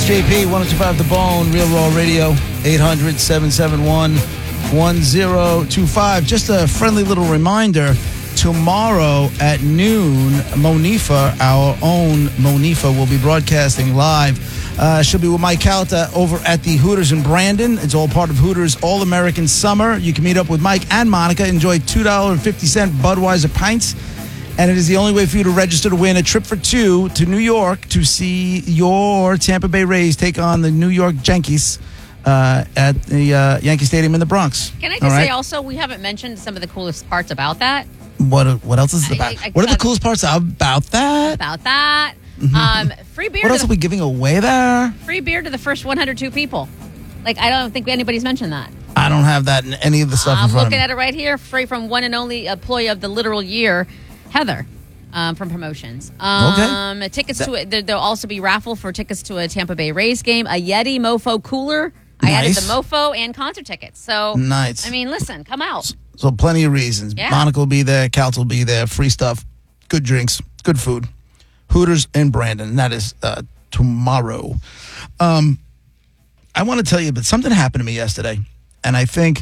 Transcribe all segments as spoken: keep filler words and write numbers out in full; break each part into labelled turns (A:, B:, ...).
A: It's J P, one oh two point five The Bone, Real Raw Radio, eight hundred, seven seven one, one oh two five. Just a friendly little reminder, tomorrow at noon, Monifa, our own Monifa, will be broadcasting live. Uh, she'll be with Mike Calta over at the Hooters in Brandon. It's all part of Hooters All-American Summer. You can meet up with Mike and Monica, enjoy two dollars and fifty cents Budweiser pints. And it is the only way for you to register to win a trip for two to New York to see your Tampa Bay Rays take on the New York Yankees uh, at the uh, Yankee Stadium in the Bronx.
B: Can I just
A: All right?
B: say also, we haven't mentioned some of the coolest parts about that.
A: What What else is it about?
B: I, I, I,
A: what are the coolest parts about that?
B: About that. Um, free beer.
A: What else
B: to
A: are
B: the,
A: we giving away there?
B: Free beer to the first one hundred two people. Like, I don't think anybody's mentioned that.
A: I don't have that in any of the stuff
B: I'm
A: in front
B: looking
A: of me.
B: at it right here. Free from one and only employee of the literal year, Heather. Um, from promotions. Um,
A: Okay.
B: Tickets to it. There, there'll also be raffle for tickets to a Tampa Bay Rays game, a Yeti Mofo cooler. I added
A: Nice.
B: the Mofo and concert tickets. So,
A: Nice.
B: I mean, listen, come out.
A: So plenty of reasons.
B: Yeah.
A: Monica will be there. Calta will be there. Free stuff. Good drinks. Good food. Hooters in Brandon. And that is uh, tomorrow. Um, I want to tell you, but something happened to me yesterday. And I think,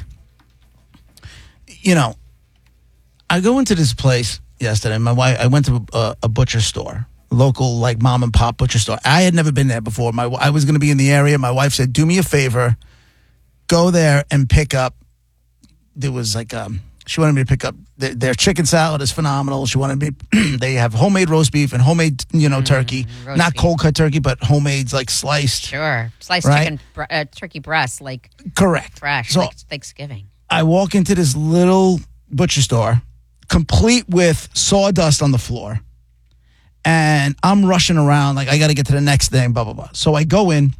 A: you know, I go into this place yesterday. My wife, I went to a, a butcher store, local like mom and pop butcher store. I had never been there before. My I was going to be in the area. My wife said, "Do me a favor, go there and pick up." There was like um, she wanted me to pick up their, their chicken salad is phenomenal. She wanted me. They have homemade roast beef and homemade you know turkey,
B: roast
A: not
B: beef.
A: cold cut turkey, but homemade like sliced.
B: Sure. Sliced
A: Right?
B: chicken, bre- uh, turkey breast, like
A: Correct.
B: fresh,
A: So
B: like Thanksgiving.
A: I walk into this little butcher store, complete with sawdust on the floor. And I'm rushing around like I got to get to the next thing, blah, blah, blah. So I go in.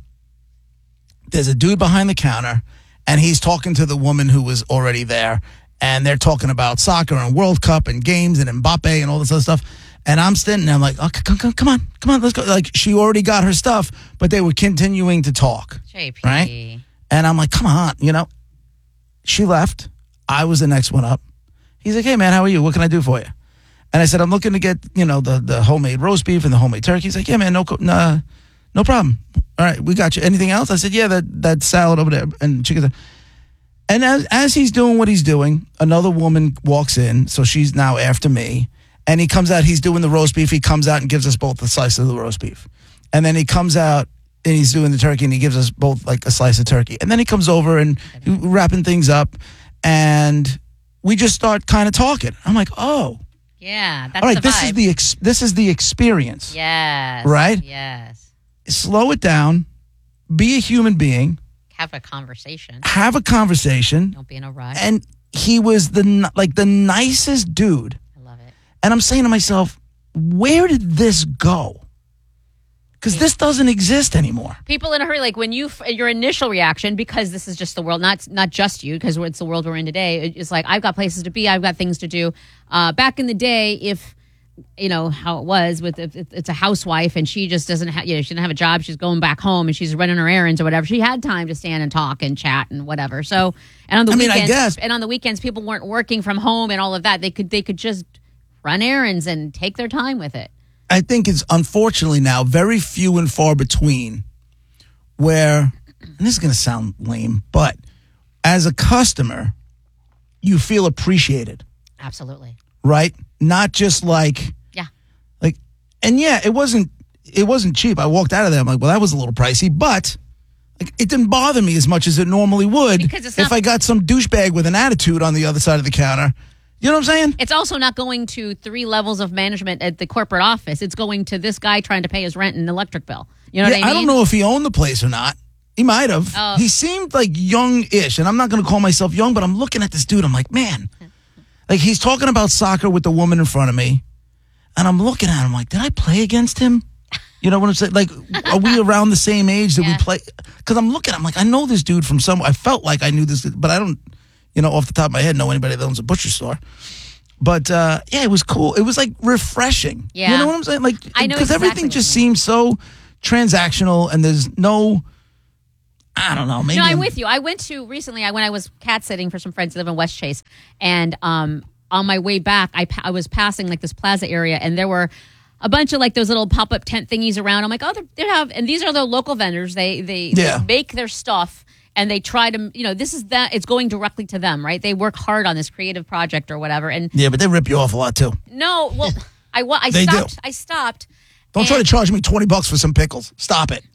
A: There's a dude behind the counter, and he's talking to the woman who was already there. And they're talking about soccer and World Cup and games and Mbappe and all this other stuff. And I'm standing there, I'm like, oh, come, come, come on, come on, let's go. Like, she already got her stuff, but they were continuing to talk.
B: J P.
A: Right? And I'm like, come on, you know. She left. I was the next one up. He's like, hey, man, how are you? What can I do for you? And I said, I'm looking to get, you know, the, the homemade roast beef and the homemade turkey. He's like, yeah, man, no co- nah, no problem. All right, we got you. Anything else? I said, yeah, that, that salad over there and chicken. And as, as he's doing what he's doing, another woman walks in, so she's now after me. And he comes out, he's doing the roast beef. He comes out and gives us both a slice of the roast beef. And then he comes out and he's doing the turkey and he gives us both like a slice of turkey. And then he comes over and wrapping things up. And we just start kind of talking. I'm like, oh,
B: Yeah, that's
A: all right.
B: the
A: This
B: vibe.
A: is the ex- this is the experience.
B: Yes.
A: Right?
B: Yes.
A: Slow it down. Be a human being.
B: Have a conversation.
A: Have a conversation.
B: Don't be in a rush.
A: And he was the n- like the nicest dude.
B: I love it.
A: And I'm saying to myself, where did this go? Because this doesn't exist anymore.
B: People in a hurry, like when you, your initial reaction, because this is just the world, not not just you, because it's the world we're in today. It's like, I've got places to be, I've got things to do. Uh, back in the day, if, you know, how it was with, if it's a housewife and she just doesn't have, you know, she didn't have a job, she's going back home and she's running her errands or whatever. She had time to stand and talk and chat and whatever. So, and on the
A: I mean, I
B: weekends,
A: guess.
B: and on the weekends, people weren't working from home and all of that. They could, they could just run errands and take their time with it.
A: I think it's unfortunately now very few and far between where, and this is going to sound lame, but as a customer, you feel appreciated,
B: Absolutely.
A: right? Not just like,
B: Yeah.
A: like, and yeah, it wasn't, it wasn't cheap. I walked out of there. I'm like, well, that was a little pricey, but like, it didn't bother me as much as it normally would
B: Because it's
A: if
B: not-
A: I got some douchebag with an attitude on the other side of the counter. You know what I'm saying?
B: It's also not going to three levels of management at the corporate office. It's going to this guy trying to pay his rent and electric bill. You know
A: Yeah,
B: what I mean?
A: don't know if he owned the place or not. He might have.
B: Oh.
A: He seemed like young-ish, and I'm not going to call myself young, but I'm looking at this dude. I'm like, man, like he's talking about soccer with the woman in front of me, and I'm looking at him like, did I play against him? You know what I'm saying? Like, are we around the same age? Did
B: Yeah.
A: we play? Because I'm looking, I'm like, I know this dude from somewhere. I felt like I knew this, but I don't, you know, off the top of my head, know anybody that owns a butcher store. But uh, yeah, it was cool. It was like refreshing.
B: Yeah.
A: You know what I'm saying? Like,
B: I know
A: because
B: exactly
A: everything
B: what
A: just
B: you mean.
A: seems so transactional, and there's no, I don't know. Maybe
B: No, I'm
A: I'm-
B: with you. I went to recently. I when I was cat sitting for some friends who live in West Chase, and um, on my way back, I pa- I was passing like this plaza area, and there were a bunch of like those little pop up tent thingies around. I'm like, oh, they have, and these are the local vendors. They they,
A: Yeah.
B: they make their stuff and they try to, you know, this is that it's going directly to them, right? They work hard on this creative project or whatever. And
A: Yeah, but they rip you off a lot too.
B: no, well, I wa- I
A: They do.
B: stopped. I stopped.
A: Don't try to
B: And-
A: charge me twenty bucks for some pickles. Stop it.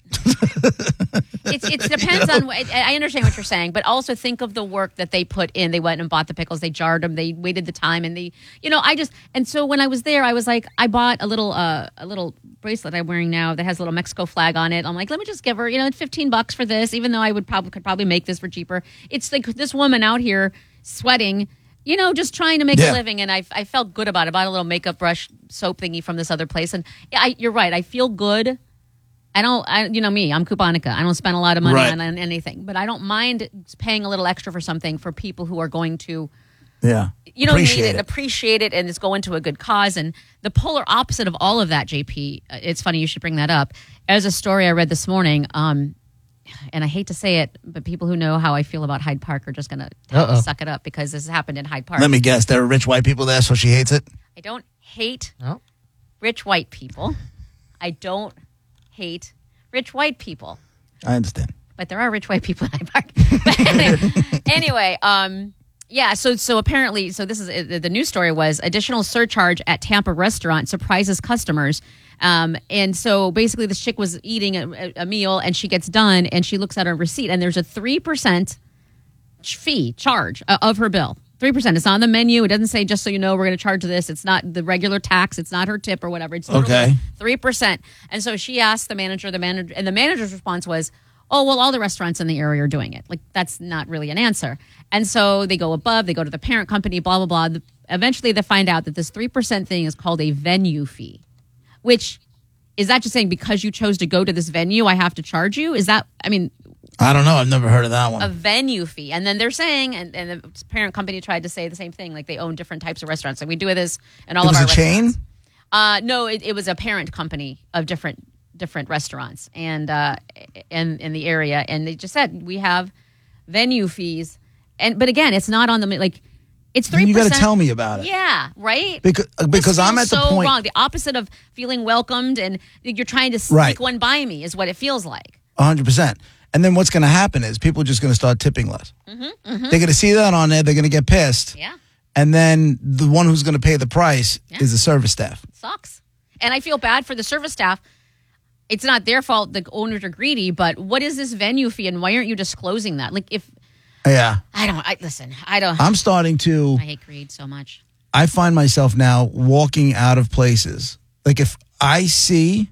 B: It's, it depends on. what- I understand what you're saying, but also think of the work that they put in. They went and bought the pickles. They jarred them. They waited the time, and they, you know, I just. And so when I was there, I was like, I bought a little, uh, a little bracelet I'm wearing now that has a little Mexico flag on it. I'm like, let me just give her, you know, fifteen bucks for this, even though I would probably could probably make this for cheaper. It's like this woman out here sweating. You know, just trying to make
A: Yeah.
B: a living, and I, I felt good about it. I bought a little makeup brush soap thingy from this other place, and yeah, I, you're right. I feel good. I don't, I, you know me, I'm couponica. I don't spend a lot of money
A: Right.
B: on, on anything, but I don't mind paying a little extra for something for people who are going to,
A: Yeah.
B: you know,
A: Appreciate
B: need it,
A: it.
B: appreciate it, and it's going to a good cause. And the polar opposite of all of that, J P, uh, it's funny you should bring that up. As a story I read this morning, um, and I hate to say it, but people who know how I feel about Hyde Park are just going to
C: Uh-oh.
B: suck it up because this happened in Hyde Park.
A: Let me guess. There are rich white people there, so she hates it.
B: I don't hate
C: No.
B: rich white people. I don't hate rich white people.
A: I understand.
B: But there are rich white people in Hyde Park. But anyway, anyway, um, yeah. So so apparently, so this is uh, the news story was additional surcharge at Tampa restaurant surprises customers. Um, and so basically, this chick was eating a, a meal, and she gets done, and she looks at her receipt, and there's a three percent fee charge uh, of her bill. Three percent. It's on the menu. It doesn't say, just so you know, we're going to charge this. It's not the regular tax. It's not her tip or whatever. It's
A: Okay.
B: three percent. And so she asked the manager. The manager and the manager's response was, "Oh, well, all the restaurants in the area are doing it." Like that's not really an answer. And so they go above. They go to the parent company. Blah blah blah. The, eventually, they find out that this three percent thing is called a venue fee, which is that just saying because you chose to go to this venue, I have to charge you? Is that? I mean.
A: I don't know. I've never heard of that one.
B: A venue fee. And then they're saying, and, and the parent company tried to say the same thing, like they own different types of restaurants. Like we do this in all
A: It
B: of
A: was
B: our
A: a chain?
B: restaurants. Uh, no, it, it was a parent company of different different restaurants and uh, in in the area, and they just said we have venue fees, and but again, it's not on the like it's three
A: You
B: percent.
A: got to tell me about it.
B: Yeah, right.
A: Because because
B: This
A: I'm
B: feels
A: at the
B: so
A: point.
B: wrong. The opposite of feeling welcomed, and you're trying to sneak
A: Right.
B: one by me is what it feels like.
A: one hundred percent. And then what's going to happen is people are just going to start tipping less. They're going to see that on there. They're going to get pissed.
B: Yeah.
A: And then the one who's going to pay the price
B: Yeah.
A: is the service staff.
B: Sucks. And I feel bad for the service staff. It's not their fault the owners are greedy, but what is this venue fee and why aren't you disclosing that? Like if
A: Yeah.
B: I don't I listen, I don't
A: I'm starting to,
B: I hate greed so much.
A: I find myself now walking out of places. Like if I see,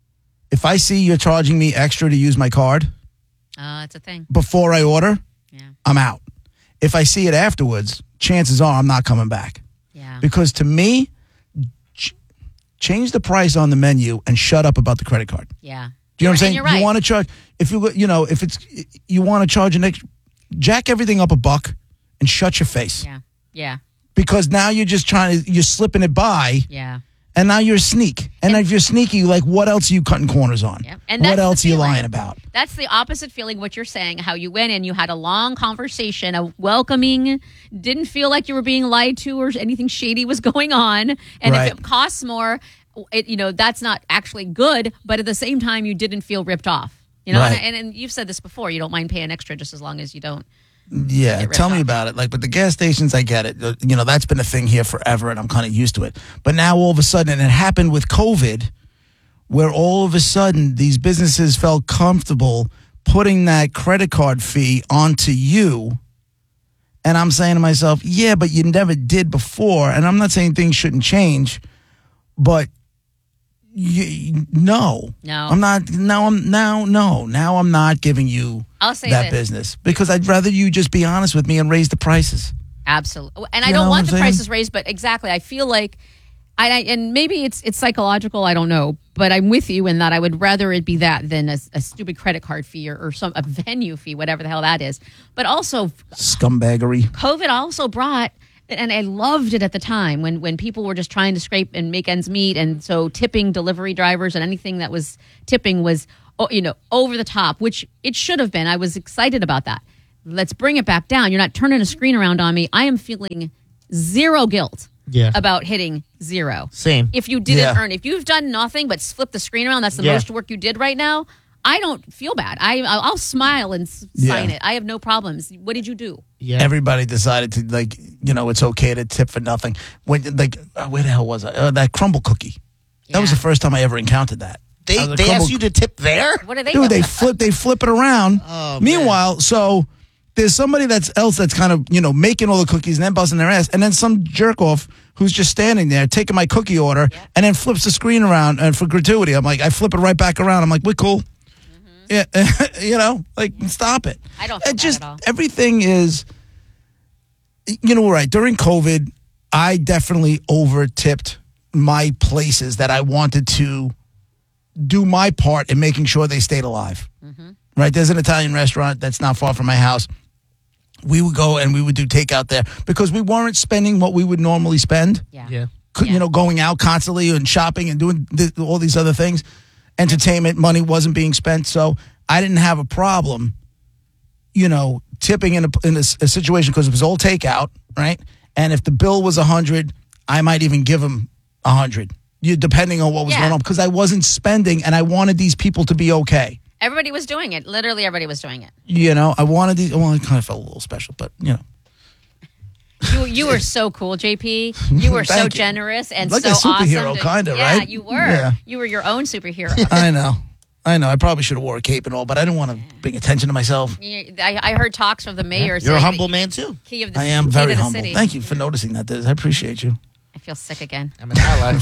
A: if I see you're charging me extra to use my card
B: Uh it's a thing.
A: before I order,
B: Yeah.
A: I'm out. If I see it afterwards, chances are I'm not coming back.
B: Yeah.
A: Because to me, ch- change the price on the menu and shut up about the credit card.
B: Yeah.
A: Do you know what I'm
B: And
A: saying?
B: you're right.
A: You want to charge if you you know if it's you want to charge an extra, jack everything up a buck and shut your face
B: Yeah. Yeah.
A: because now you're just trying to you're slipping it by
B: Yeah.
A: and now you're a sneak and if you're sneaky like what else are you cutting corners on?
B: Yeah. And
A: what
B: that's the
A: else are you
B: feeling.
A: lying about?
B: That's the opposite feeling what you're saying, how you went in, you had a long conversation, a welcoming, didn't feel like you were being lied to or anything shady was going on. And
A: Right.
B: if it costs more, it, you know, that's not actually good, but at the same time, you didn't feel ripped off. You know,
A: Right.
B: and, and you've said this before, you don't mind paying extra just as long as you don't.
A: Yeah,
B: ripped
A: tell me
B: off.
A: about it. Like, but the gas stations, I get it. Uh, You know, that's been a thing here forever, and I'm kind of used to it. But now all of a sudden, and it happened with COVID, where all of a sudden these businesses felt comfortable putting that credit card fee onto you. And I'm saying to myself, yeah, but you never did before. And I'm not saying things shouldn't change, but you, no,
B: No.
A: I'm not. Now I'm now no. Now I'm not giving you
B: I'll say
A: that
B: this.
A: business because I'd rather you just be honest with me and raise the prices.
B: Absolutely. And I
A: You
B: don't
A: know what
B: want
A: I'm
B: the
A: saying?
B: prices raised, but exactly. I feel like, I, I and maybe it's it's psychological. I don't know, but I'm with you in that I would rather it be that than a, a stupid credit card fee or, or some a venue fee, whatever the hell that is. But also,
A: Scumbaggery.
B: COVID also brought, and I loved it at the time when when people were just trying to scrape and make ends meet, and so tipping delivery drivers and anything that was tipping was, oh, you know, over the top, which it should have been. I was excited about that. Let's bring it back down. You're not turning a screen around on me. I am feeling zero guilt
C: Yeah.
B: about hitting zero.
C: Same.
B: If you didn't
A: Yeah.
B: earn, if you've done nothing but flip the screen around, that's the
C: Yeah.
B: most work you did right now. I don't feel bad. I I'll I'll smile and s- sign
A: Yeah.
B: it. I have no problems. What did you do?
C: Yeah.
A: Everybody decided to, like, you know, it's okay to tip for nothing. When, like, uh, where the hell was I? Uh, that crumble cookie. That was
B: Yeah.
A: the first time I ever encountered that.
C: they
A: Uh, the
C: they
A: crumble-
C: asked you to tip there?
B: What are they
A: Dude,
B: doing?
A: they flip, they flip it around.
C: Oh,
A: Meanwhile, so there's somebody that's else that's kind of, you know, making all the cookies and then busting their ass, and then some jerk off who's just standing there taking my cookie order and then flips the screen around, and for gratuity, I'm like, I flip it right back around. I'm like, we're cool. Yeah, you know, like, stop it.
B: I don't feel
A: It
B: bad
A: just
B: at all.
A: everything is, you know, right. During COVID, I definitely over tipped my places that I wanted to do my part in making sure they stayed alive.
B: Mm-hmm.
A: Right? There's an Italian restaurant that's not far from my house. We would go and we would do takeout there because we weren't spending what we would normally spend.
B: Yeah.
C: Yeah.
A: Could-
B: Yeah.
A: You know, going out constantly and shopping and doing th- all these other things. Entertainment money wasn't being spent, so I didn't have a problem, you know, tipping in a, in a, s- a situation because it was all takeout, right? And if the bill was a hundred, I might even give them a hundred, you depending on what was
B: Yeah.
A: going on, because I wasn't spending and I wanted these people to be okay.
B: Everybody was doing it. Literally, everybody was doing it.
A: You know, I wanted these. Well, I kind of felt a little special, but you know,
B: You you were so cool, J P. You were so
A: Thank you.
B: generous and
A: Like
B: so
A: a superhero,
B: awesome. to-
A: kinda,
B: yeah,
A: right?
B: you were.
A: Yeah.
B: You were your own superhero.
A: I know, I know. I probably should have wore a cape and all, but I didn't want to bring attention to myself.
B: You- I, I heard talks from the mayor.
C: You're
B: saying
C: a
B: that
C: humble
B: you-
C: man, too.
B: Key of the,
A: I am
B: key
A: very
B: to the
A: humble.
B: city.
A: Thank you for noticing that, Diz. I appreciate you.
B: I feel sick again.
C: I'm an ally.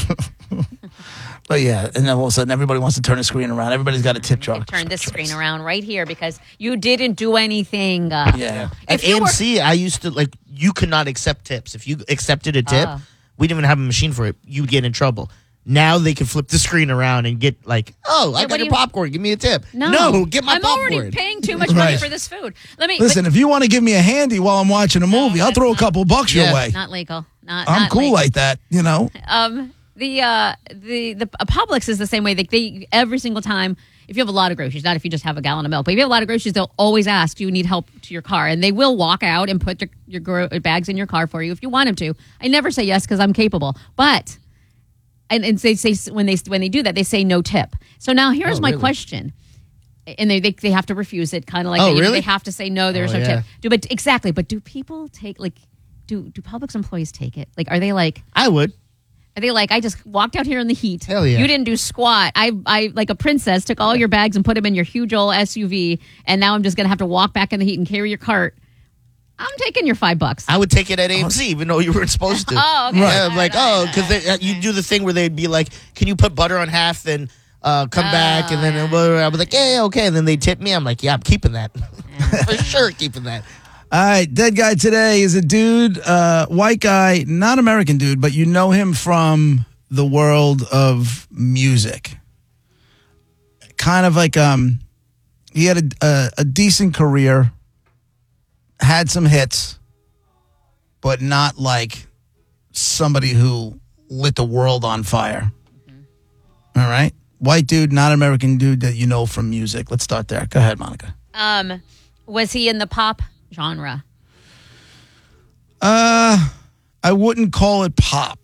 A: But yeah, and then all of a sudden everybody wants to turn the screen around. Everybody's got a tip jar.
B: Turn this screen around right here because you didn't do anything. Uh,
A: Yeah.
C: At
B: you
C: A M
B: were-
C: C, I used to, like, you could not accept tips. If you accepted a tip,
B: Ah.
C: we didn't even have a machine for it. You'd get in trouble. Now they can flip the screen around and get, like, oh, I
B: what
C: got
B: do
C: your
B: you-
C: popcorn. Give me a tip.
B: No,
C: get my
B: I'm
C: popcorn.
B: already paying too much money
A: Right.
B: for this food. Let me
A: Listen, if you want to give me a handy while I'm watching a movie, I'll
B: that's
A: throw a
B: not-
A: couple bucks
C: Yeah.
A: your way.
B: but not legal. Not.
A: I'm
B: not
A: cool
B: legal.
A: like that, you know.
B: Um, the uh, the the uh, Publix is the same way. They, they every single time, if you have a lot of groceries, not if you just have a gallon of milk, but if you have a lot of groceries, they'll always ask, "Do you need help to your car?" And they will walk out and put your, your gro- bags in your car for you if you want them to. I never say yes because I'm capable, but and, and they say when they when they do that, they say no tip. So now here's
C: Oh,
B: my
C: really?
B: question. And they, they they have to refuse it, kind of like
C: Oh,
B: they,
C: really?
B: they have to say no. There's
C: Oh,
B: no
C: yeah.
B: tip. Do but exactly. But do people take like do do Publix employees take it? Like, are they like?
C: I would.
B: Are they like, I just walked out here in the heat.
C: Hell yeah.
B: You didn't do squat. I, I like a princess, took all your bags and put them in your huge old S U V, and now I'm just going to have to walk back in the heat and carry your cart. I'm taking your five bucks.
C: I would take it at A M C, even though you weren't supposed to.
B: Oh, okay.
C: Yeah,
B: All
C: I'm like,
B: right,
C: oh,
B: all
C: because
B: right,
C: you do the thing where they'd be like, can you put butter on half, then uh, come back, and then
B: yeah.
C: blah, blah, blah. I was like, yeah, yeah, okay, and then they tip me. I'm like, yeah, I'm keeping that. For sure, keeping that.
A: All right, dead guy today is a dude, uh, white guy, not American dude, but you know him from the world of music. Kind of like um, he had a, a, a decent career, had some hits, but not like somebody who lit the world on fire. Mm-hmm. All right, white dude, not American dude that you know from music. Let's start there. Go ahead, Monica.
B: Um, was he in the pop genre?
A: Uh, I wouldn't call it pop.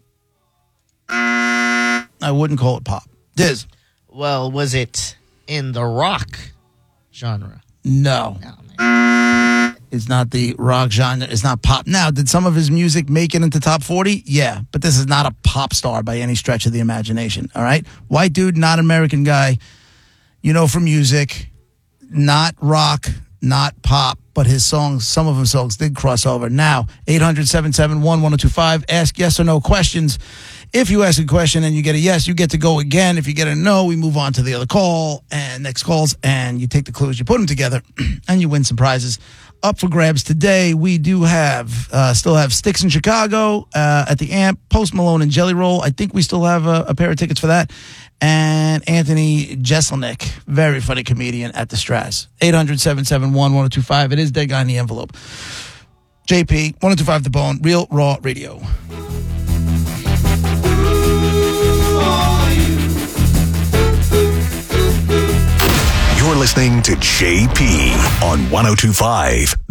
A: I wouldn't call it pop. Diz,
C: Well, was it in the rock genre?
A: no.
C: No, man.
A: It's not the rock genre. It's not pop. Now, did some of his music make it into top forty? Yeah, but this is not a pop star by any stretch of the imagination, all right? White dude, not American guy, you know, from music, not rock, not pop, but his songs, some of his songs did cross over. Now, eight hundred, seven seven one, one oh two five, ask yes or no questions. If you ask a question and you get a yes, you get to go again. If you get a no, we move on to the other call and next calls, and you take the clues, you put them together, and you win some prizes. Up for grabs today, we do have, uh, still have Sticks in Chicago uh, at the Amp, Post Malone and Jelly Roll. I think we still have a, a pair of tickets for that. And Anthony Jeselnik, very funny comedian at the Strass. eight hundred, seven seven one, one oh two five. It is Dead Guy in the Envelope. J P, one oh two five The Bone, Real Raw Radio.
D: You're listening to J P on one oh two five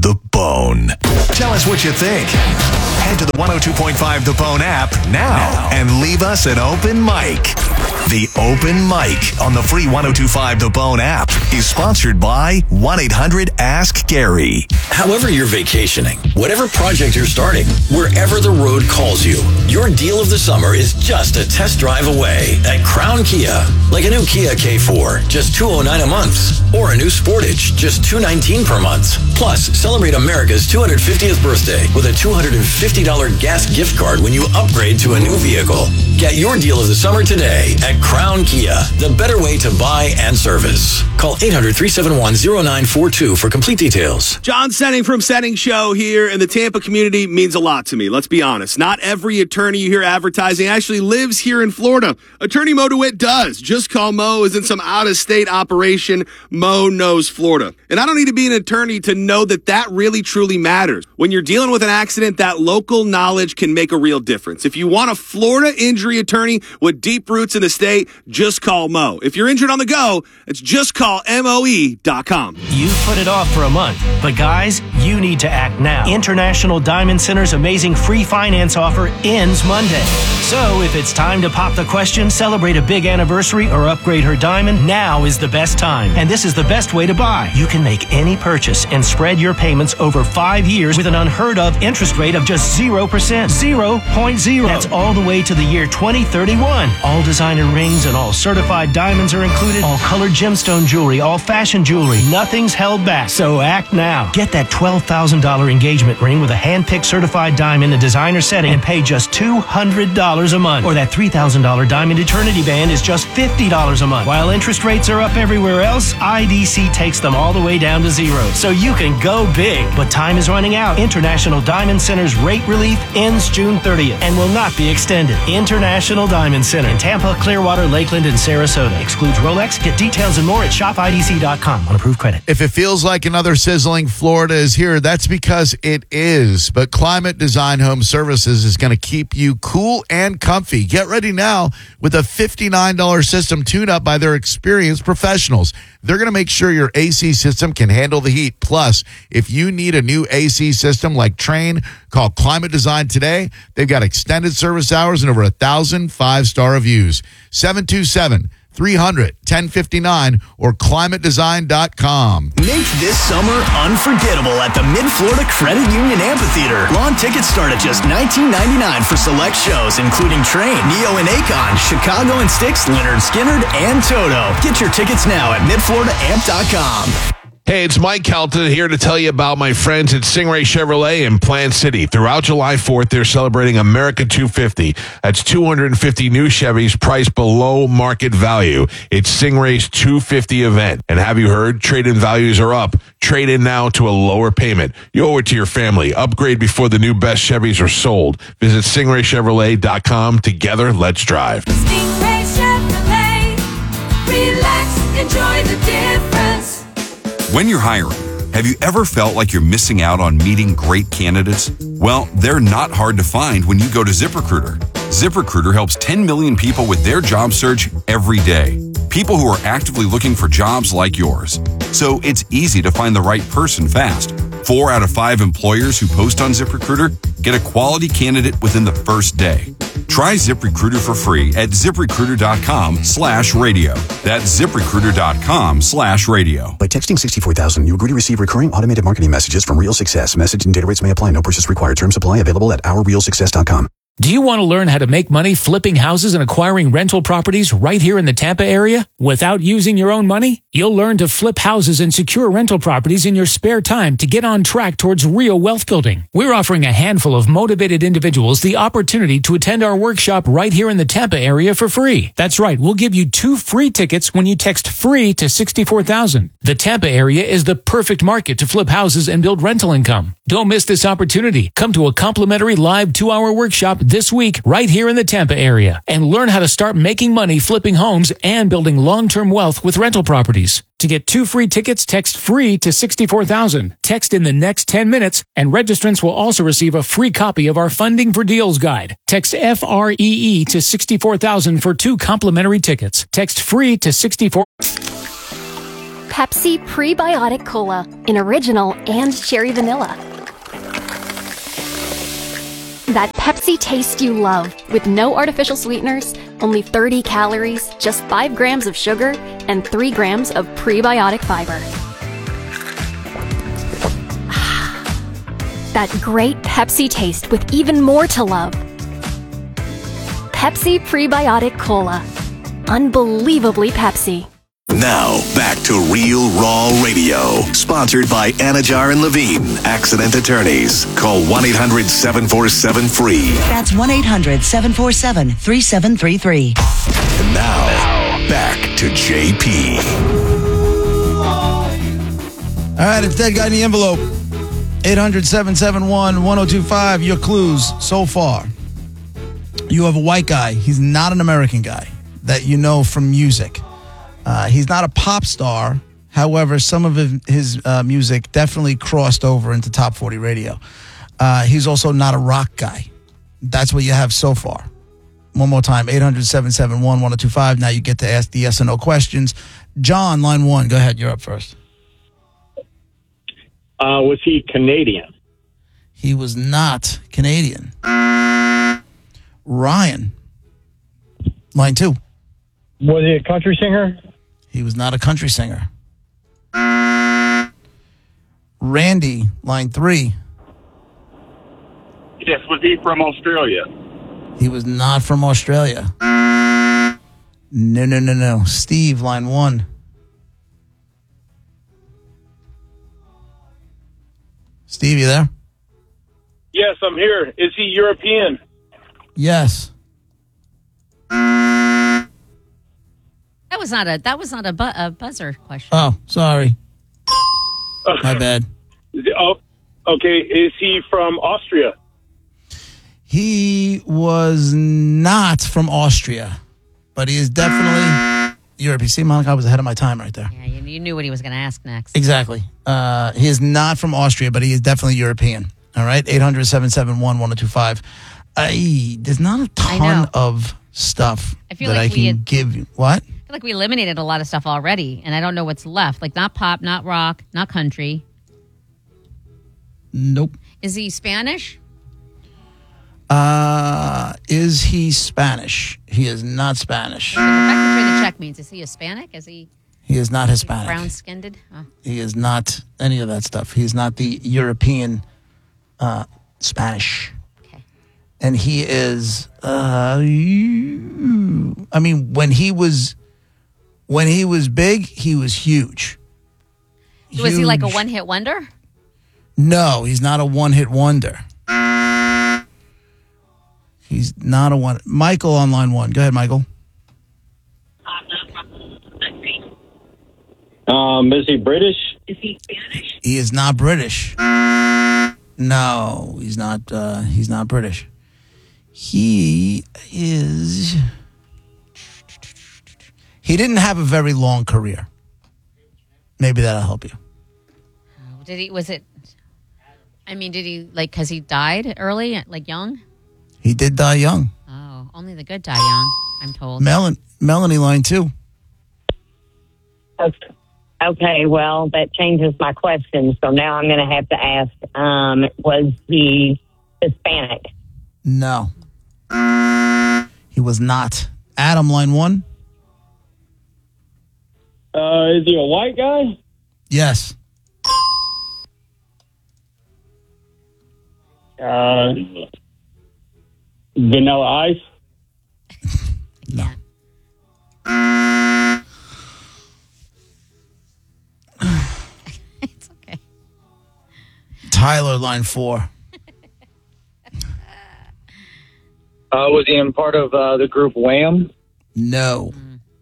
D: The Bone. Tell us what you think. Head to the one oh two point five The Bone app now and leave us an open mic. The Open Mic on the free one oh two point five The Bone app is sponsored by one eight hundred ask Gary.
E: However you're vacationing, whatever project you're starting, wherever the road calls you, your deal of the summer is just a test drive away at Crown Kia. Like a new Kia K four, just two hundred nine dollars a month, or a new Sportage, just two hundred nineteen dollars per month. Plus, celebrate America's two hundred fiftieth birthday with a two hundred fifty dollars gas gift card when you upgrade to a new vehicle. Get your deal of the summer today at Crown Kia, the better way to buy and service. Call eight hundred, three seven one, oh nine four two for complete details.
F: John Senning from Senning Show here, and the Tampa community means a lot to me. Let's be honest. Not every attorney you hear advertising actually lives here in Florida. Attorney Mo DeWitt does. Just call Mo is in some out-of-state operation. Mo knows Florida. And I don't need to be an attorney to know that that really, truly matters. When you're dealing with an accident, that local knowledge can make a real difference. If you want a Florida injury attorney with deep roots in the state, just call Mo. If you're injured on the go, it's just call M O E dot com.
G: You've put it off for a month, but guys, you need to act now. International Diamond Center's amazing free finance offer ends Monday. So if it's time to pop the question, celebrate a big anniversary, or upgrade her diamond, now is the best time. And this is the best way to buy. You can make any purchase and spread your payments over five years with an unheard of interest rate of just zero percent. zero point zero. That's all the way to the year twenty thirty-one. All designer rings and all certified diamonds are included. All colored gemstone jewelry, all fashion jewelry. Nothing's held back. So act now. Get that twelve thousand dollars engagement ring with a hand-picked certified diamond, a designer setting, and pay just two hundred dollars a month. Or that three thousand dollars diamond eternity band is just fifty dollars a month. While interest rates are up everywhere else, I D C takes them all the way down to zero. So you can go big. But time is running out. International Diamond Center's rate relief ends June thirtieth and will not be extended. International Diamond Center in Tampa, Clearwater, Lakeland, and Sarasota. Excludes Rolex. Get details and more at shop I D C dot com on approved credit.
H: If it feels like another sizzling Florida is here, that's because it is. But Climate Design Home Services is going to keep you cool and comfy. Get ready now with a fifty-nine dollars system tune-up by their experienced professionals. They're going to make sure your A C system can handle the heat. Plus, if you need a new A C system like Trane, call Climate Design today. They've got extended service hours and over a thousand five-star reviews. seven two seven, three hundred, ten fifty-nine or climate design dot com.
E: Make this summer unforgettable at the Mid-Florida Credit Union Amphitheater. Lawn tickets start at just nineteen ninety-nine for select shows, including Train, Neo and Akon, Chicago and Styx, Leonard Skinner, and Toto. Get your tickets now at mid florida amp dot com.
I: Hey, it's Mike Kelton here to tell you about my friends at Stingray Chevrolet in Plant City. Throughout July fourth, they're celebrating America two fifty. That's two hundred fifty new Chevys priced below market value. It's Stingray's two fifty event. And have you heard? Trade-in values are up. Trade in now to a lower payment. You owe it to your family. Upgrade before the new best Chevys are sold. Visit stingray chevrolet dot com. Together, let's drive.
J: Stingray Chevrolet. Relax, enjoy the difference.
K: When you're hiring, have you ever felt like you're missing out on meeting great candidates? Well, they're not hard to find when you go to ZipRecruiter. ZipRecruiter helps ten million people with their job search every day. People who are actively looking for jobs like yours. So it's easy to find the right person fast. Four out of five employers who post on ZipRecruiter get a quality candidate within the first day. Try ZipRecruiter for free at ZipRecruiter.com slash radio. That's ZipRecruiter.com slash radio.
L: By texting sixty-four thousand, you agree to receive recurring automated marketing messages from Real Success. Message and data rates may apply. No purchase required. Terms apply. Available at our real success dot com.
M: Do you want to learn how to make money flipping houses and acquiring rental properties right here in the Tampa area without using your own money? You'll learn to flip houses and secure rental properties in your spare time to get on track towards real wealth building. We're offering a handful of motivated individuals the opportunity to attend our workshop right here in the Tampa area for free. That's right, we'll give you two free tickets when you text FREE to sixty-four thousand. The Tampa area is the perfect market to flip houses and build rental income. Don't miss this opportunity. Come to a complimentary live two-hour workshop this week right here in the Tampa area and learn how to start making money flipping homes and building long-term wealth with rental properties. To get two free tickets, text FREE to sixty-four thousand. Text in the next ten minutes, and registrants will also receive a free copy of our Funding for Deals guide. Text F R E E to sixty-four thousand for two complimentary tickets. Text FREE to sixty-four.
N: Pepsi Prebiotic Cola in original and cherry vanilla. That Pepsi taste you love, with no artificial sweeteners, only thirty calories, just five grams of sugar, and three grams of prebiotic fiber. That great Pepsi taste with even more to love. Pepsi Prebiotic Cola. Unbelievably Pepsi.
D: Now, back to Real Raw Radio. Sponsored by Anajar and Levine, Accident Attorneys. Call one eight hundred seven four seven free.
O: That's one eight hundred seven four seven three seven three three.
D: And now, back to J P.
A: All right, it's Dead Guy in the Envelope. eight hundred seven seven one one oh two five. Your clues so far. You have a white guy. He's not an American guy that you know from music. Uh, he's not a pop star. However, some of his, his uh, music definitely crossed over into top forty radio. Uh, he's also not a rock guy. That's what you have so far. One more time, eight hundred seven seven one one oh two five. Now you get to ask the yes or no questions. John, line one. Go ahead. You're up first.
P: Uh, was he Canadian?
A: He was not Canadian. Ryan, line two.
Q: Was he a country singer?
A: He was not a country singer. Randy, line three.
R: Yes, was he from Australia?
A: He was not from Australia. No, no, no, no. Steve, line one. Steve, you there?
R: Yes, I'm here. Is he European?
A: Yes.
B: That was not a that was not a, bu- a buzzer question.
A: Oh, sorry. My bad.
R: Oh, okay. Is he from Austria?
A: He was not from Austria, but he is definitely Europe. You see, Monica, I was ahead of my time right there.
B: Yeah, you, you knew what he was going to ask next.
A: Exactly. Uh, he is not from Austria, but he is definitely European. All right, eight hundred seven seven one one oh two five. I, there's not a ton of stuff
B: I feel
A: that
B: like
A: I
B: we
A: can
B: had-
A: give you. What?
B: I feel like we eliminated a lot of stuff already, and I don't know what's left. Like not pop, not rock, not country.
A: Nope.
B: Is he Spanish?
A: Uh, is he Spanish? He is not Spanish.
B: The fact that you're the check means is he Hispanic? Is he
A: He is not Hispanic.
B: brown skinned? Oh.
A: He is not any of that stuff. He's not the European uh, Spanish.
B: Okay.
A: And he is, uh, I mean, when he was, when he was big, he was huge.
B: Was he like a
A: Huge.
B: one hit wonder?
A: No, he's not a one-hit wonder. He's not a one. Michael on line one. Go ahead, Michael.
Q: Um, is he British?
B: Is he Spanish?
A: He is not British. No, he's not. Uh, he's not British. He is. He didn't have a very long career. Maybe that'll help you.
B: Did he? Was it? I mean, did he like? Because he died early, like young.
A: He did die young.
B: Oh, only the good die young. I'm told.
A: Melon, Melanie, line two.
S: Okay. Okay, well, that changes my question. So now I'm going to have to ask, um, was he Hispanic?
A: No. He was not. Adam, line one.
Q: Uh, is he a white guy?
A: Yes.
Q: Uh, Vanilla Ice?
A: No.
B: It's okay.
A: Tyler, line four.
Q: Uh, was he in part of uh, the group Wham?
A: No.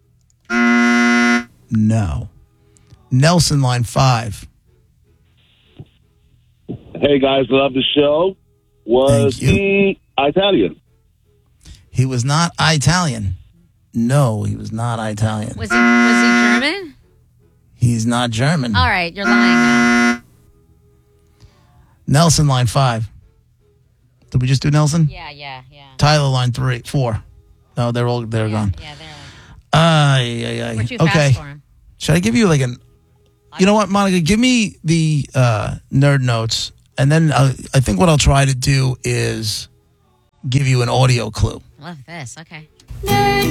A: No. Nelson, line five.
R: Hey guys, love the show. Was
A: Thank you.
R: he Italian?
A: He was not Italian. No, he was not Italian.
B: Was he? Was he German?
A: He's not German.
B: All right, you're lying now.
A: Nelson, line five. Did we just do Nelson?
B: Yeah, yeah, yeah.
A: Tyler, line three, four. No, they're all they're gone.
B: Yeah, they're.
A: Ay, ay, ay.
B: We're too
A: Okay.
B: fast for him.
A: Should I give you like an You know what, Monica? Give me the uh, nerd notes, and then uh, I think what I'll try to do is give you an audio clue.
B: Love this. Okay.
J: Nerd